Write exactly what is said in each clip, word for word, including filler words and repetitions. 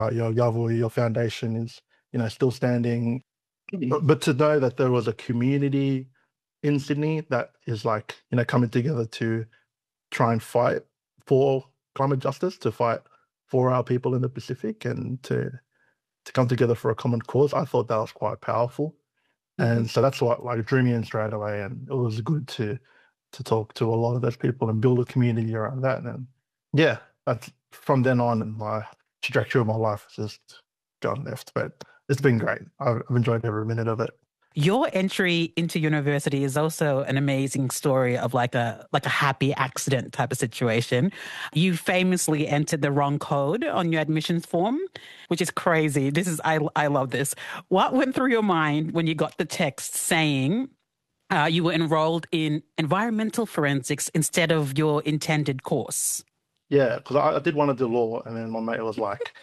your Yavui, your foundation is, you know, still standing. But, but to know that there was a community in Sydney that is like, you know, coming together to try and fight for climate justice, to fight for our people in the Pacific, and to to come together for a common cause, I thought that was quite powerful. Mhm. And so that's what like drew me in straight away. And it was good to to talk to a lot of those people and build a community around that. And yeah, that's from then on, and my trajectory of my life has just gone left. But it's been great. I've, I've enjoyed every minute of it. Your entry into university is also an amazing story of like a like a happy accident type of situation. You famously entered the wrong code on your admissions form, which is crazy. This is I I love this. What went through your mind when you got the text saying uh, you were enrolled in environmental forensics instead of your intended course? Yeah, because I, I did want to do law, and then my mate was like,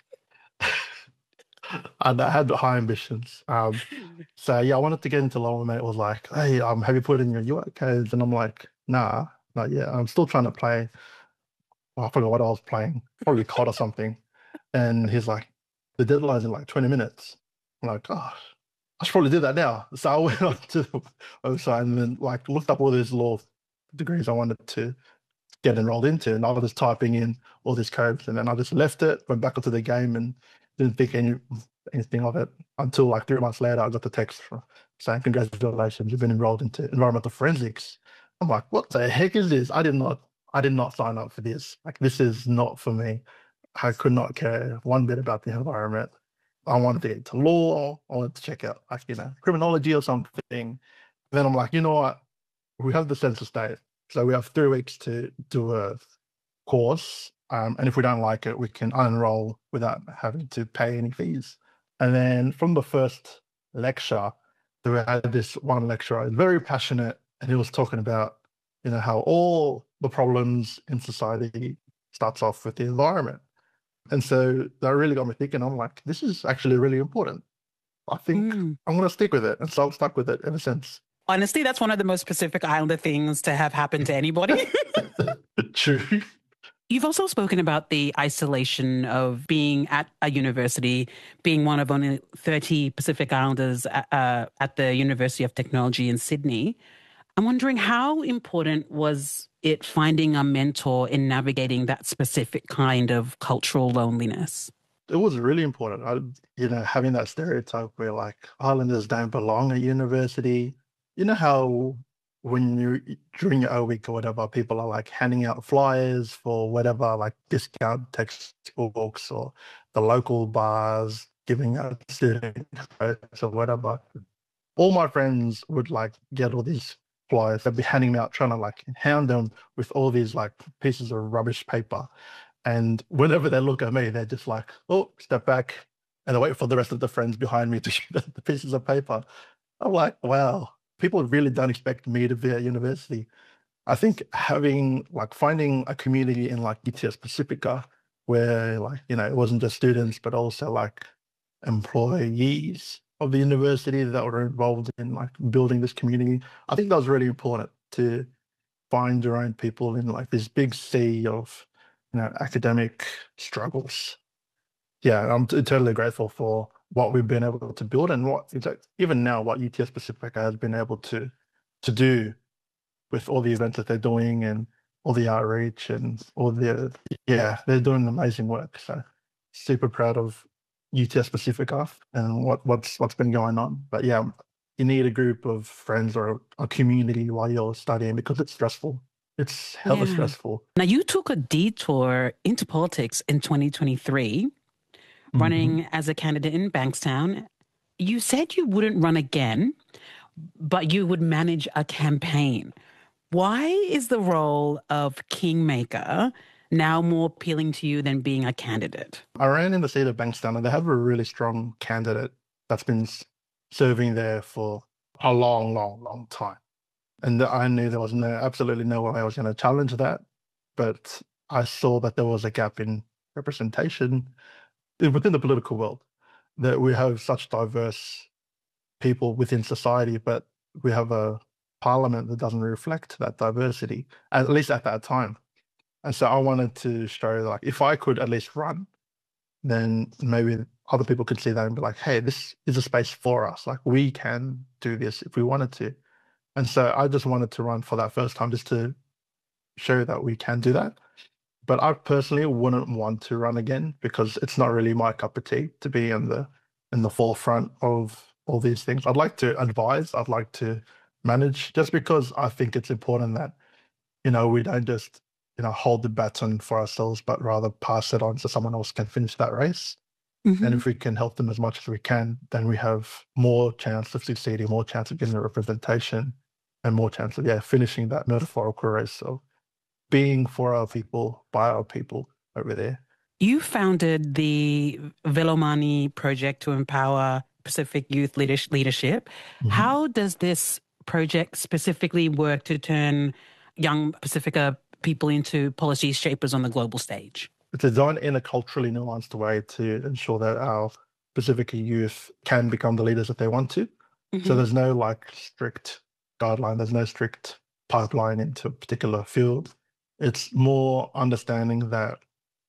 and I had high ambitions. Um, so yeah, I wanted to get into law. My mate was like, "Hey, um, have you put in your U A codes?" And I'm like, "Nah, not yet. I'm still trying to play." Well, I forgot what I was playing, probably C O D or something. And he's like, "The deadline's in like twenty minutes." I'm like, "Gosh, I should probably do that now." So I went on to the website and then like looked up all these law degrees I wanted to get enrolled into, and I was just typing in all these codes, and then I just left it, went back into the game, and didn't think any anything of it until like three months later. I got the text from, saying, "Congratulations, you've been enrolled into environmental forensics." I'm like, "What the heck is this? I did not, I did not sign up for this. Like, this is not for me." I could not care one bit about the environment. I wanted to get into law. I wanted to check out like you know criminology or something. Then I'm like, you know what? We have the census date, so we have three weeks to do a course. Um, and if we don't like it, we can unenroll without having to pay any fees. And then from the first lecture, we had this one lecturer, very passionate, and he was talking about, you know, how all the problems in society starts off with the environment. And so that really got me thinking. I'm like, this is actually really important. I think Mm. I'm going to stick with it. And so I've stuck with it ever since. Honestly, that's one of the most Pacific Islander things to have happen to anybody. True. You've also spoken about the isolation of being at a university, being one of only thirty Pacific Islanders uh, at the University of Technology in Sydney. I'm wondering how important was it finding a mentor in navigating that specific kind of cultural loneliness? It was really important. I, you know, having that stereotype where like Islanders don't belong at university. You know how when you during your O week or whatever, people are like handing out flyers for whatever, like discount textbooks or the local bars giving out student coats or whatever. All my friends would like get all these flyers. They'd be handing them out, trying to like hound them with all these like pieces of rubbish paper. And whenever they look at me, they're just like, oh, step back. And they wait for the rest of the friends behind me to shoot at the pieces of paper. I'm like, wow, people really don't expect me to be at university. I think having like finding a community in like U T S Pacifica where like, you know, it wasn't just students, but also like employees of the university that were involved in like building this community. I think that was really important to find your own people in like this big sea of, you know, academic struggles. Yeah, I'm t- totally grateful for what we've been able to build and what it's like, even now what U T S Pacifica has been able to to do with all the events that they're doing and all the outreach and all the yeah, they're doing amazing work. So super proud of U T S Pacifica and what what's what's been going on. But yeah, you need a group of friends or a community while you're studying because it's stressful. It's hella Yeah. stressful. Now, you took a detour into politics in twenty twenty-three, Hmm. running as a candidate in Bankstown. You said you wouldn't run again, but you would manage a campaign. Why is the role of kingmaker now more appealing to you than being a candidate? I ran in the seat of Bankstown and they have a really strong candidate that's been s- serving there for a long, long, long time. And I knew there was no, absolutely no way I was going to challenge that. But I saw that there was a gap in representation within the political world, that we have such diverse people within society, but we have a parliament that doesn't reflect that diversity, at least at that time. And so I wanted to show like if I could at least run then maybe other people could see that and be like, hey, this is a space for us. Like we can do this if we wanted to. And so I just wanted to run for that first time just to show that we can do that. But I personally wouldn't want to run again because it's not really my cup of tea to be in the in the forefront of all these things. I'd like to advise, I'd like to manage, just because I think it's important that, you know, we don't just, you know, hold the baton for ourselves, but rather pass it on so someone else can finish that race. And Hmm. if we can help them as much as we can, then we have more chance of succeeding, more chance of getting the representation, and more chance of, yeah, finishing that metaphorical race. So being for our people, by our people over there. You founded the Velomani project to empower Pacific youth leaders- leadership. Mhm. How does this project specifically work to turn young Pacifica people into policy shapers on the global stage? It's designed in a culturally nuanced way to ensure that our Pacifica youth can become the leaders if they want to. So Hmm. there's no like strict guideline, there's no strict pipeline into a particular field. It's more understanding that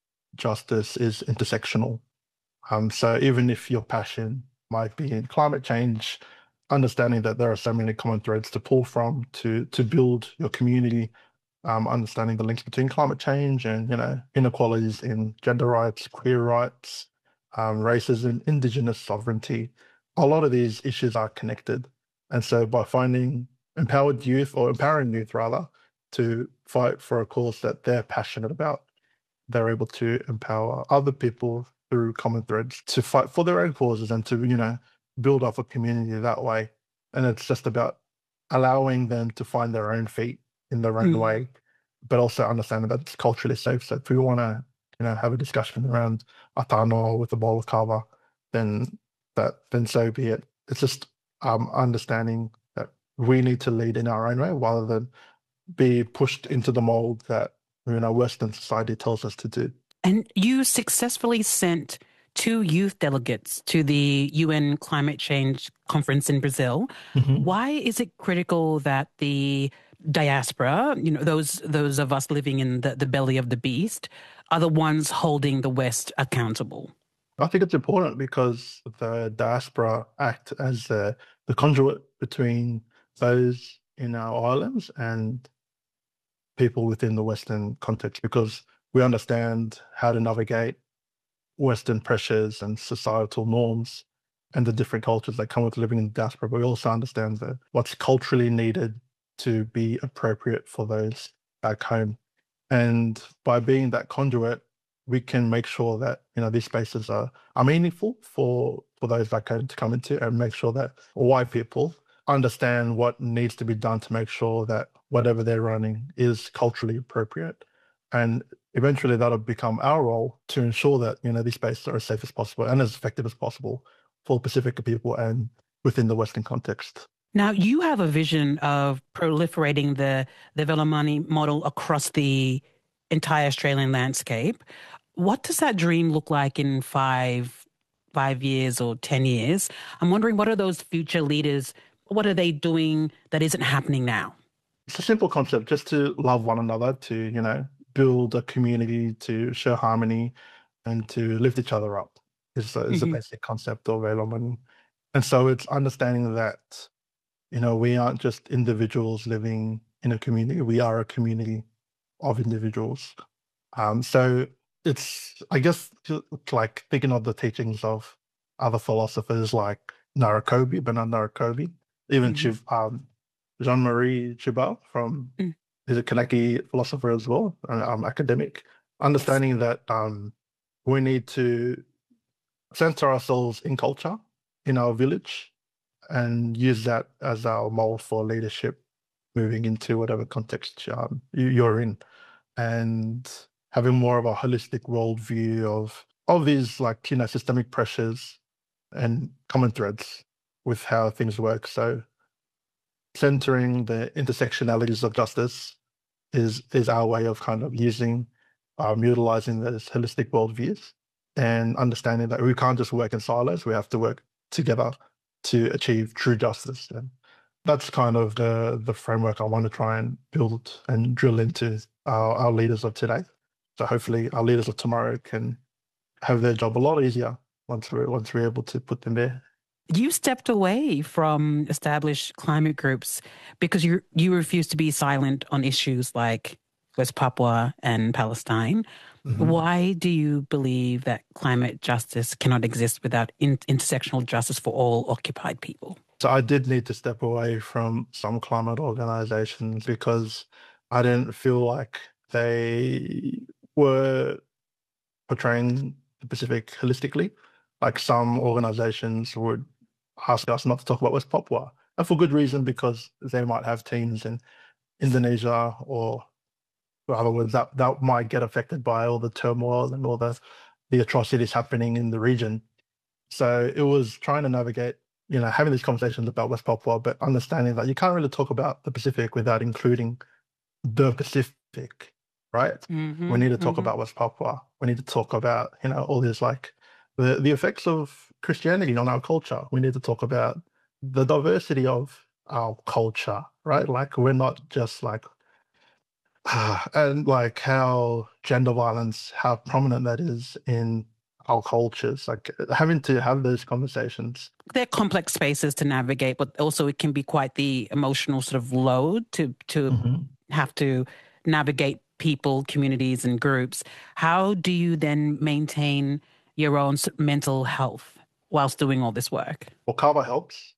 justice is intersectional. Um, so even if your passion might be in climate change, understanding that there are so many common threads to pull from to to build your community, um, understanding the links between climate change and, you know, inequalities in gender rights, queer rights, um, racism, indigenous sovereignty. A lot of these issues are connected. And so by finding empowered youth, or empowering youth rather, to fight for a cause that they're passionate about, they're able to empower other people through common threads to fight for their own causes and to, you know, build up a community that way. And it's just about allowing them to find their own feet in their own Mm. way, but also understanding that it's culturally safe. So if we want to, you know, have a discussion around Atano with a bowl of kava, then that then so be it. It's just um, understanding that we need to lead in our own way rather than be pushed into the mold that, you know, Western society tells us to do. And you successfully sent two youth delegates to the U N climate change conference in Brazil. Mhm. Why is it critical that the diaspora, you know, those those of us living in the, the belly of the beast, are the ones holding the West accountable? I think it's important because the diaspora act as the, the conduit between those in our islands and people within the Western context, because we understand how to navigate Western pressures and societal norms and the different cultures that come with living in the diaspora. But we also understand that what's culturally needed to be appropriate for those back home. And by being that conduit, we can make sure that, you know, these spaces are, are meaningful for for those back home to come into, and make sure that white people understand what needs to be done to make sure that whatever they're running is culturally appropriate. And eventually that'll become our role to ensure that, you know, these spaces are as safe as possible and as effective as possible for Pacifica people and within the Western context. Now, you have a vision of proliferating the the Velomani model across the entire Australian landscape. What does that dream look like in five five years or ten years? I'm wondering, what are those future leaders, what are they doing that isn't happening now? It's a simple concept, just to love one another, to, you know, build a community, to show harmony, and to lift each other up is a, is a Hmm. basic concept of Veloman. And so it's understanding that, you know, we aren't just individuals living in a community, we are a community of individuals. Um, so it's, I guess, like thinking of the teachings of other philosophers like Narakobi, Bernard Narakobi, even Hmm. Chiv, um, Jean-Marie Chibal from, is a Kanaki philosopher as well, an um, academic, Yes. understanding that um, we need to center ourselves in culture, in our village, and use that as our mold for leadership moving into whatever context um, you- you're in, and having more of a holistic worldview of of these, like, you know, systemic pressures and common threads with how things work. So centering the intersectionalities of justice is is our way of kind of using, um, utilizing those holistic worldviews and understanding that we can't just work in silos. We have to work together to achieve true justice. And that's kind of the the framework I want to try and build and drill into our, our leaders of today. So hopefully our leaders of tomorrow can have their job a lot easier once we're once we're able to put them there. You stepped away from established climate groups because you you refuse to be silent on issues like West Papua and Palestine. Mhm. Why do you believe that climate justice cannot exist without in- intersectional justice for all occupied people? So I did need to step away from some climate organizations because I didn't feel like they were portraying the Pacific holistically. Like some organizations would ask us not to talk about West Papua, and for good reason, because they might have teams in Indonesia or, in other words, that, that might get affected by all the turmoil and all the, the atrocities happening in the region. So it was trying to navigate, you know, having these conversations about West Papua, but understanding that you can't really talk about the Pacific without including the Pacific, right? We Mm-hmm, need to talk mm-hmm. about West Papua. We need to talk about, you know, all these like the, the effects of Christianity on our culture. We need to talk about the diversity of our culture, right? Like we're not just like and like how gender violence, how prominent that is in our cultures, like having to have those conversations. They're complex spaces to navigate, but also it can be quite the emotional sort of load to to Mhm. have to navigate people, communities, and groups. How do you then maintain your own s- mental health whilst doing all this work? Well, Kava helps,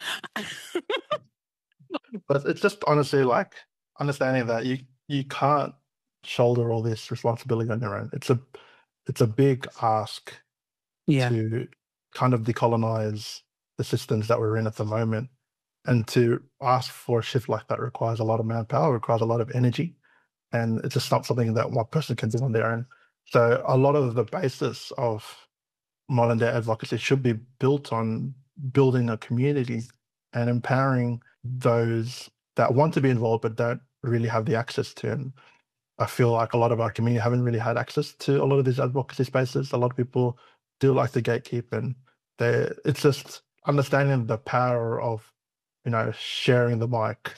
but it's just honestly like understanding that you you can't shoulder all this responsibility on your own. It's a it's a big ask Yeah. to kind of decolonize the systems that we're in at the moment. And to ask for a shift like that requires a lot of manpower, requires a lot of energy. And it's just not something that one person can do on their own. So a lot of the basis of modern day advocacy should be built on building a community and empowering those that want to be involved but don't really have the access to. And I feel like a lot of our community haven't really had access to a lot of these advocacy spaces. A lot of people do like to gatekeep, and they it's just understanding the power of, you know, sharing the mic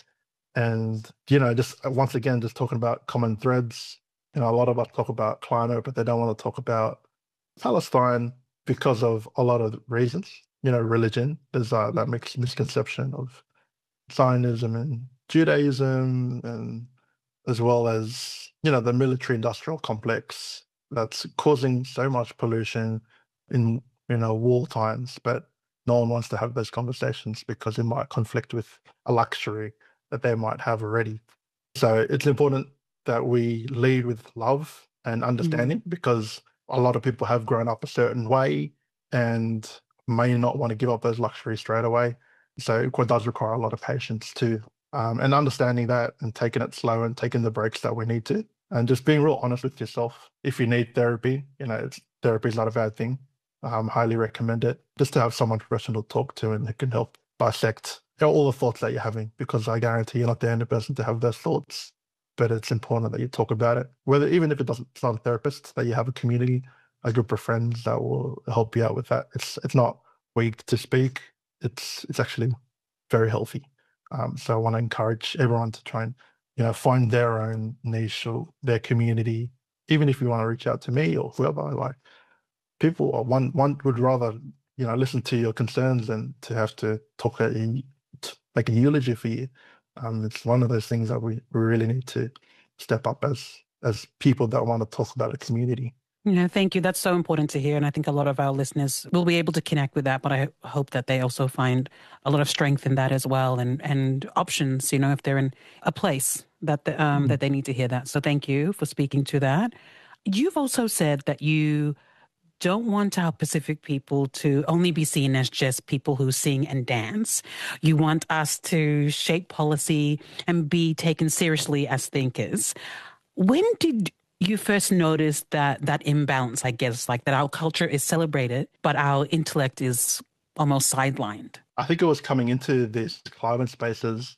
and, you know, just uh, once again, just talking about common threads. You know, a lot of us talk about climate, but they don't want to talk about Palestine because of a lot of reasons. You know, religion. There's uh, that mix misconception of Zionism and Judaism, and as well as, you know, the military industrial complex that's causing so much pollution in, you know, war times, but no one wants to have those conversations because it might conflict with a luxury that they might have already. So it's important that we lead with love and Mm. understanding because a lot of people have grown up a certain way and may not want to give up those luxuries straight away. So it does require a lot of patience too, um, and understanding that and taking it slow and taking the breaks that we need to, and just being real honest with yourself. If you need therapy, you know, it's, therapy is not a bad thing. Um, highly recommend it. Just to have someone professional to talk to and who can help dissect, you know, all the thoughts that you're having, because I guarantee you're not the only person to have those thoughts. But it's important that you talk about it, whether even if it doesn't, it's not a therapist, that you have a community, a group of friends that will help you out with that. It's it's not weak to speak. It's it's actually very healthy. Um, so I want to encourage everyone to try and, you know, find their own niche or their community. Even if you want to reach out to me or whoever, like people, or one one would rather, you know, listen to your concerns than to have to talk a to make a eulogy for you. Um, it's one of those things that we, we really need to step up as as people that want to talk about a community. Yeah, thank you. That's so important to hear. And I think a lot of our listeners will be able to connect with that. But I hope that they also find a lot of strength in that as well, and, and options, you know, if they're in a place that, the, um, Mm. that they need to hear that. So thank you for speaking to that. You've also said that you don't want our Pacific people to only be seen as just people who sing and dance. You want us to shape policy and be taken seriously as thinkers. When did you first notice that that imbalance, I guess, like that our culture is celebrated, but our intellect is almost sidelined? I think it was coming into these climate spaces,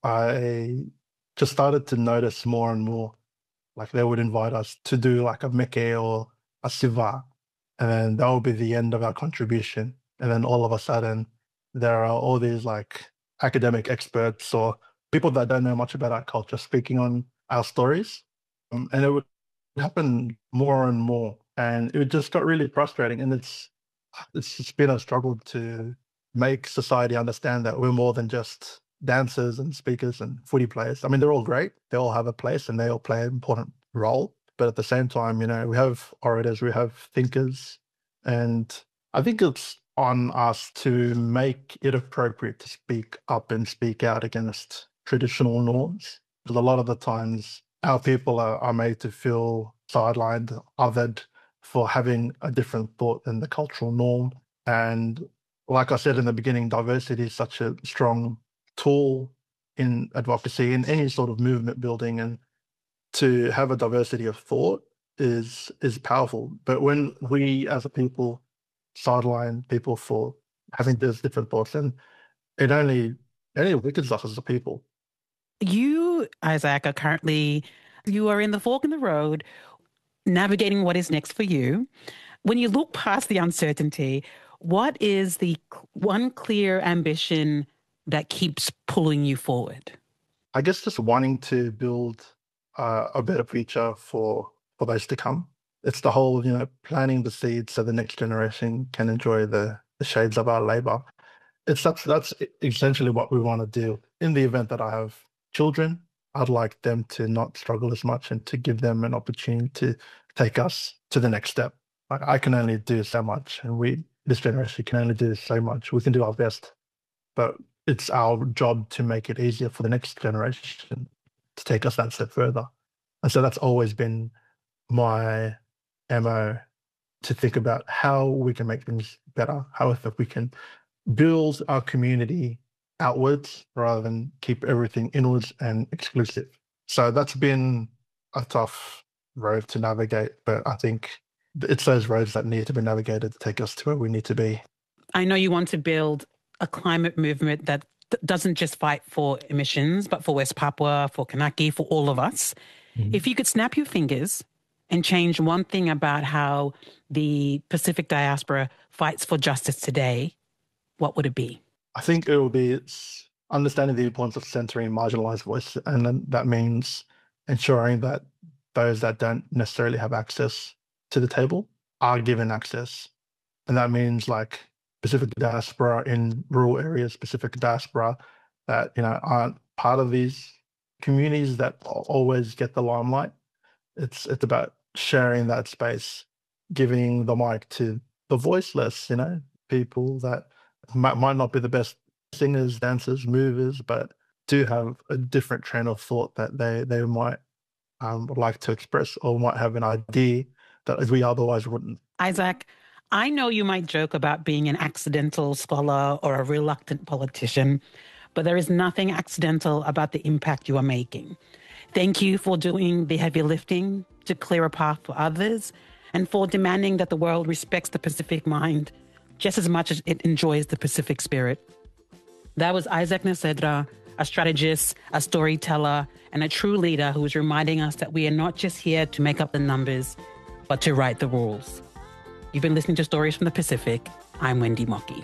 I just started to notice more and more. Like they would invite us to do like a meke or a siva, and then that would be the end of our contribution. And then all of a sudden, there are all these like academic experts or people that don't know much about our culture speaking on our stories. Um, and it would happen more and more. And it just got really frustrating. And it's it's just been a struggle to make society understand that we're more than just dancers and speakers and footy players. I mean, they're all great. They all have a place and they all play an important role. But at the same time, you know, we have orators, we have thinkers, and I think it's on us to make it appropriate to speak up and speak out against traditional norms. Because a lot of the times our people are, are made to feel sidelined, othered for having a different thought than the cultural norm. And like I said in the beginning, diversity is such a strong tool in advocacy, in any sort of movement building, and to have a diversity of thought is is powerful. But when we as a people sideline people for having those different thoughts, then it only, it only weakens us as a people. You, Isaac, are currently, you are in the fork in the road, navigating what is next for you. When you look past the uncertainty, what is the one clear ambition that keeps pulling you forward? I guess just wanting to build uh, a better future for, for those to come. It's the whole, you know, planting the seeds so the next generation can enjoy the, the shades of our labor. It's that's, that's essentially what we want to do. In the event that I have children, I'd like them to not struggle as much and to give them an opportunity to take us to the next step. Like, I can only do so much, and we, this generation, can only do so much. We can do our best, but it's our job to make it easier for the next generation to take us that step further. And so that's always been my M O, to think about how we can make things better, how if we can build our community outwards rather than keep everything inwards and exclusive. So that's been a tough road to navigate, but I think it's those roads that need to be navigated to take us to where we need to be. I know you want to build a climate movement that doesn't just fight for emissions, but for West Papua, for Kanaki, for all of us. Mm-hmm. If you could snap your fingers and change one thing about how the Pacific diaspora fights for justice today, what would it be? I think it will be understanding the importance of centering marginalized voices, and then that means ensuring that those that don't necessarily have access to the table are given access. And that means like Pacific diaspora in rural areas, Pacific diaspora that, you know, aren't part of these communities that always get the limelight. It's it's about sharing that space, giving the mic to the voiceless, you know, people that might, might not be the best singers, dancers, movers, but do have a different train of thought that they, they might um, like to express, or might have an idea that we otherwise wouldn't. Isaac, I know you might joke about being an accidental scholar or a reluctant politician, but there is nothing accidental about the impact you are making. Thank you for doing the heavy lifting to clear a path for others, and for demanding that the world respects the Pacific mind just as much as it enjoys the Pacific spirit. That was Isaac Nasedra, a strategist, a storyteller, and a true leader who is reminding us that we are not just here to make up the numbers, but to write the rules. You've been listening to Stories from the Pacific. I'm Wendy Mockey.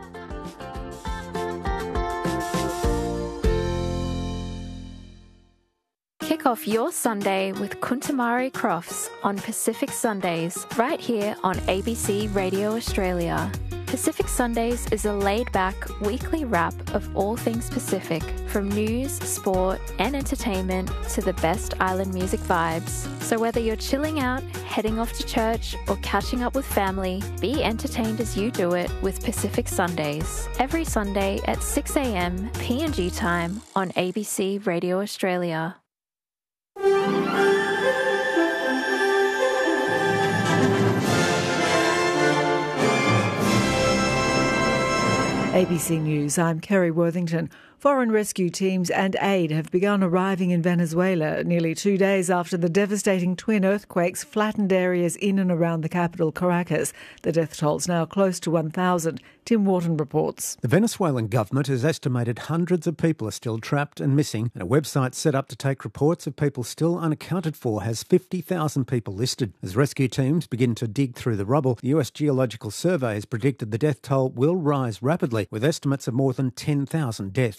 Kick off your Sunday with Kuntamari Crofts on Pacific Sundays, right here on A B C Radio Australia. Pacific Sundays is a laid-back weekly wrap of all things Pacific, from news, sport, and entertainment to the best island music vibes. So whether you're chilling out, heading off to church, or catching up with family, be entertained as you do it with Pacific Sundays. Every Sunday at six a.m. P N G time on A B C Radio Australia. A B C News, I'm Kerry Worthington. Foreign rescue teams and aid have begun arriving in Venezuela nearly two days after the devastating twin earthquakes flattened areas in and around the capital, Caracas. The death toll's now close to one thousand. Tim Wharton reports. The Venezuelan government has estimated hundreds of people are still trapped and missing, and a website set up to take reports of people still unaccounted for has fifty thousand people listed. As rescue teams begin to dig through the rubble, the U S Geological Survey has predicted the death toll will rise rapidly, with estimates of more than ten thousand deaths.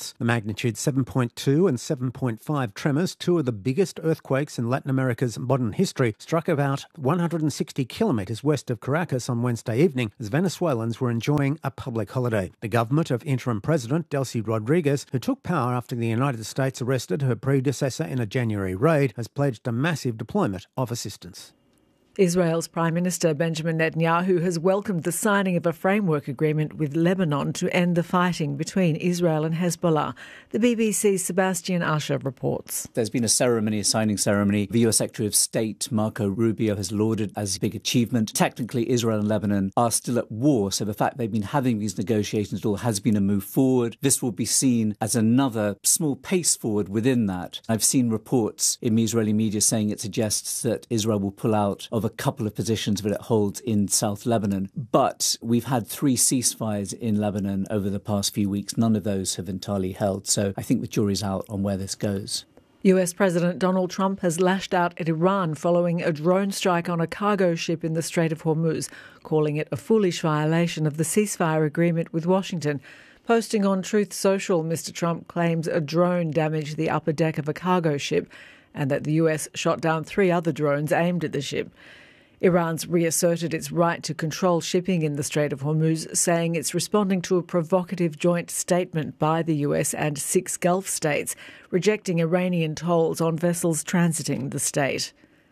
Honduras. The magnitude seven point two and seven point five tremors, two of the biggest earthquakes in Latin America's modern history, struck about one hundred sixty kilometres west of Caracas on Wednesday evening as Venezuelans were enjoying a public holiday. The government of interim President Delcy Rodriguez, who took power after the United States arrested her predecessor in a January raid, has pledged a massive deployment of assistance. Israel's Prime Minister Benjamin Netanyahu has welcomed the signing of a framework agreement with Lebanon to end the fighting between Israel and Hezbollah. The B B C's Sebastian Usher reports. There's been a ceremony, a signing ceremony. The U S Secretary of State, Marco Rubio, has lauded as a big achievement. Technically, Israel and Lebanon are still at war, so the fact they've been having these negotiations at all has been a move forward. This will be seen as another small pace forward within that. I've seen reports in the Israeli media saying it suggests that Israel will pull out of a couple of positions that it holds in South Lebanon. But we've had three ceasefires in Lebanon over the past few weeks. None of those have entirely held. So I think the jury's out on where this goes. U S President Donald Trump has lashed out at Iran following a drone strike on a cargo ship in the Strait of Hormuz, calling it a foolish violation of the ceasefire agreement with Washington. Posting on Truth Social, Mister Trump claims a drone damaged the upper deck of a cargo ship and that the U S shot down three other drones aimed at the ship. Iran's reasserted its right to control shipping in the Strait of Hormuz, saying it's responding to a provocative joint statement by the U S and six Gulf states, rejecting Iranian tolls on vessels transiting the state.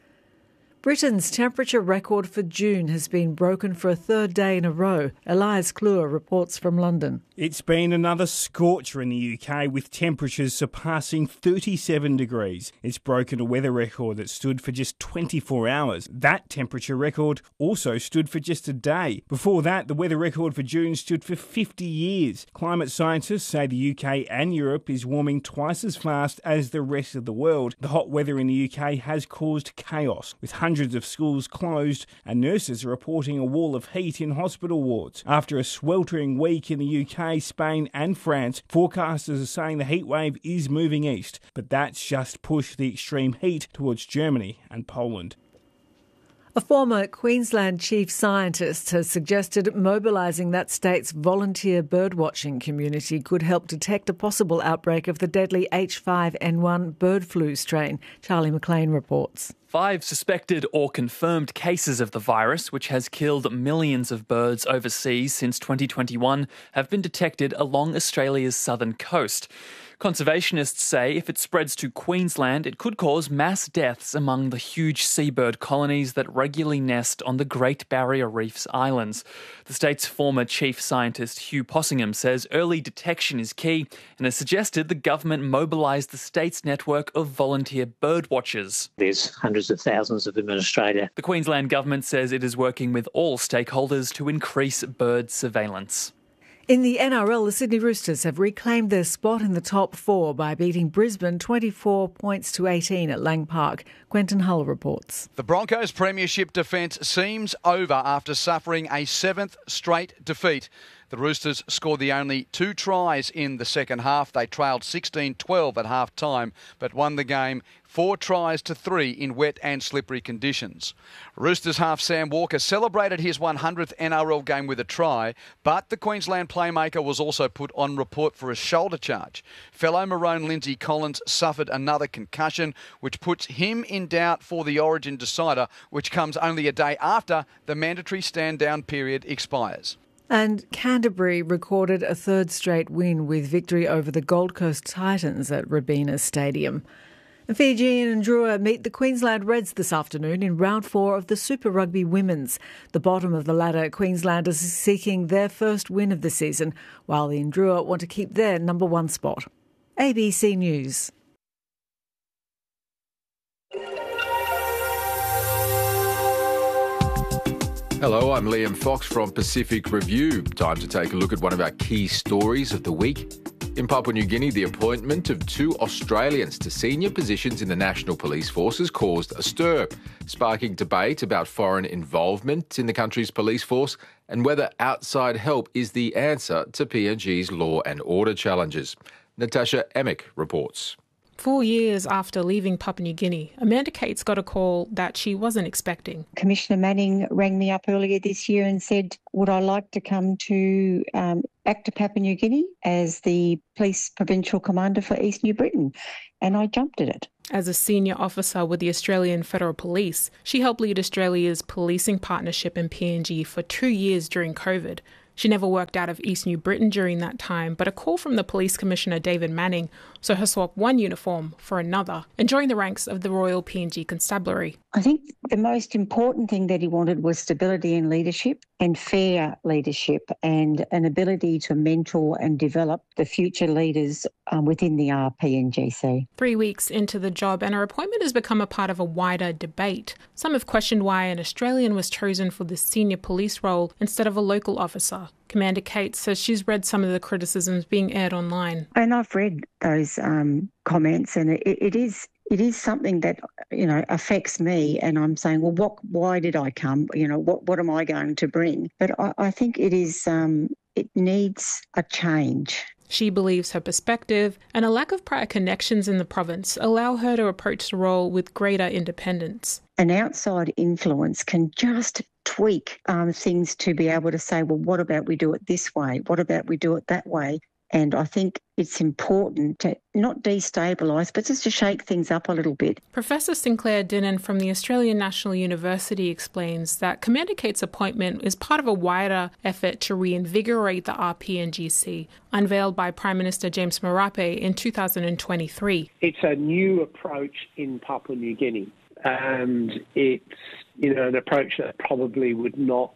Britain's temperature record for June has been broken for a third day in a row. Elias Kluwer reports from London. It's been another scorcher in the U K, with temperatures surpassing thirty-seven degrees. It's broken a weather record that stood for just twenty-four hours. That temperature record also stood for just a day. Before that, the weather record for June stood for fifty years. Climate scientists say the U K and Europe is warming twice as fast as the rest of the world. The hot weather in the U K has caused chaos, with hundreds of schools closed and nurses are reporting a wall of heat in hospital wards. After a sweltering week in the U K, Spain and France, forecasters are saying the heatwave is moving east, but that's just pushed the extreme heat towards Germany and Poland. A former Queensland chief scientist has suggested mobilising that state's volunteer birdwatching community could help detect a possible outbreak of the deadly H five N one bird flu strain. Charlie McLean reports. Five suspected or confirmed cases of the virus, which has killed millions of birds overseas since twenty twenty-one, have been detected along Australia's southern coast. Conservationists say if it spreads to Queensland, it could cause mass deaths among the huge seabird colonies that regularly nest on the Great Barrier Reef's islands. The state's former chief scientist Hugh Possingham says early detection is key and has suggested the government mobilise the state's network of volunteer bird watchers. There's hundreds of thousands of them in Australia. The Queensland government says it is working with all stakeholders to increase bird surveillance. In the N R L, the Sydney Roosters have reclaimed their spot in the top four by beating Brisbane twenty-four points to eighteen at Lang Park. Quentin Hull reports. The Broncos' premiership defence seems over after suffering a seventh straight defeat. The Roosters scored the only two tries in the second half. They trailed sixteen twelve at half-time, but won the game four tries to three in wet and slippery conditions. Roosters half Sam Walker celebrated his one hundredth N R L game with a try, but the Queensland playmaker was also put on report for a shoulder charge. Fellow Maroon Lindsay Collins suffered another concussion, which puts him in doubt for the Origin decider, which comes only a day after the mandatory stand-down period expires. And Canterbury recorded a third straight win with victory over the Gold Coast Titans at Robina Stadium. Fijian and Drua meet the Queensland Reds this afternoon in round four of the Super Rugby Women's. The bottom of the ladder, Queenslanders are seeking their first win of the season, while the Ndrua want to keep their number one spot. A B C News. Hello, I'm Liam Fox from Pacific Review. Time to take a look at one of our key stories of the week. In Papua New Guinea, the appointment of two Australians to senior positions in the National Police Force has caused a stir, sparking debate about foreign involvement in the country's police force and whether outside help is the answer to P N G's law and order challenges. Natasha Emick reports. Four years after leaving Papua New Guinea, Amanda Cates got a call that she wasn't expecting. Commissioner Manning rang me up earlier this year and said, would I like to come to um, back to Papua New Guinea as the Police Provincial Commander for East New Britain? And I jumped at it. As a senior officer with the Australian Federal Police, she helped lead Australia's policing partnership in P N G for two years during COVID. She never worked out of East New Britain during that time, but a call from the Police Commissioner David Manning saw her swap one uniform for another and join the ranks of the Royal P N G Constabulary. I think the most important thing that he wanted was stability in leadership and fair leadership and an ability to mentor and develop the future leaders um, within the R P N G C. Three weeks into the job, and her appointment has become a part of a wider debate. Some have questioned why an Australian was chosen for this senior police role instead of a local officer. Commander Cates says she's read some of the criticisms being aired online. And I've read those um, comments, and it, it is it is something that, you know, affects me. And I'm saying, well, what? Why did I come? You know, what what am I going to bring? But I, I think it is um, it needs a change. She believes her perspective and a lack of prior connections in the province allow her to approach the role with greater independence. An outside influence can just tweak um, things to be able to say, well, what about we do it this way? What about we do it that way? And I think it's important to not destabilise, but just to shake things up a little bit. Professor Sinclair Dinnan from the Australian National University explains that Commander Cates' appointment is part of a wider effort to reinvigorate the R P N G C, unveiled by Prime Minister James Marape in two thousand twenty-three. It's a new approach in Papua New Guinea, and it's, you know, an approach that probably would not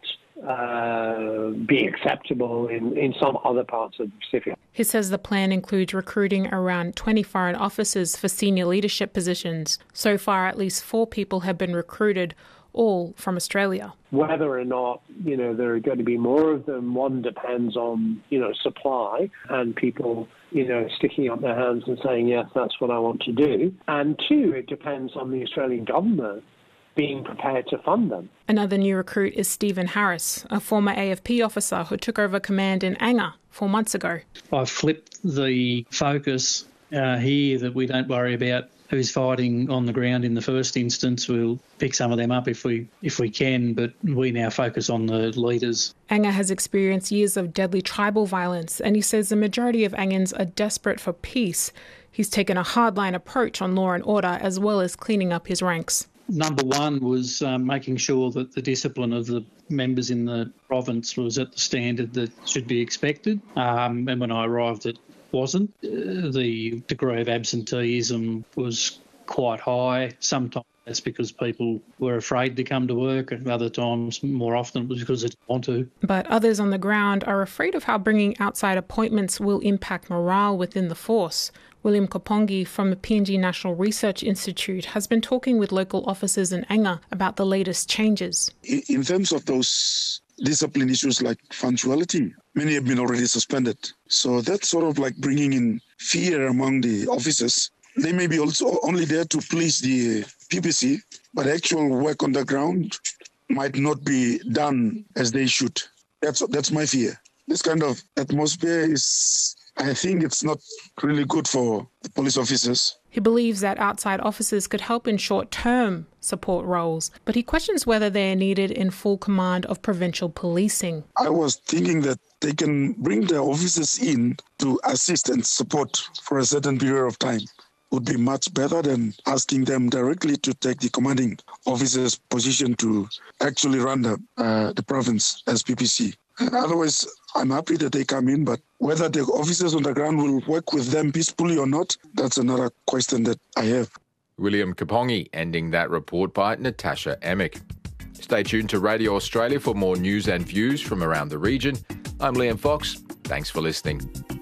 Uh, be acceptable in, in some other parts of the Pacific. He says the plan includes recruiting around twenty foreign officers for senior leadership positions. So far, at least four people have been recruited, all from Australia. Whether or not, you know, there are going to be more of them, one depends on, you know, supply and people, you know, sticking up their hands and saying, yes, that's what I want to do. And two, it depends on the Australian government being prepared to fund them. Another new recruit is Stephen Harris, a former A F P officer who took over command in Anga four months ago. I've flipped the focus uh, here that we don't worry about who's fighting on the ground in the first instance. We'll pick some of them up if we if we can, but we now focus on the leaders. Anga has experienced years of deadly tribal violence, and he says the majority of Angans are desperate for peace. He's taken a hardline approach on law and order as well as cleaning up his ranks. Number one was um, making sure that the discipline of the members in the province was at the standard that should be expected. Um, and when I arrived, it wasn't. Uh, the degree of absenteeism was quite high. Sometimes that's because people were afraid to come to work, and other times, more often, it was because they didn't want to. But others on the ground are afraid of how bringing outside appointments will impact morale within the force. William Kopongi from the P N G National Research Institute has been talking with local officers in Anga about the latest changes. In terms of those discipline issues like punctuality, many have been already suspended. So that's sort of like bringing in fear among the officers. They may be also only there to please the P P C, but actual work on the ground might not be done as they should. That's that's my fear. This kind of atmosphere is, I think it's not really good for the police officers. He believes that outside officers could help in short-term support roles, but he questions whether they are needed in full command of provincial policing. I was thinking that they can bring their officers in to assist and support for a certain period of time. Would be much better than asking them directly to take the commanding officer's position to actually run the, uh, the province as P P C. Otherwise, I'm happy that they come in, but whether the officers on the ground will work with them peacefully or not, that's another question that I have. William Kopongi ending that report by Natasha Emick. Stay tuned to Radio Australia for more news and views from around the region. I'm Liam Fox. Thanks for listening.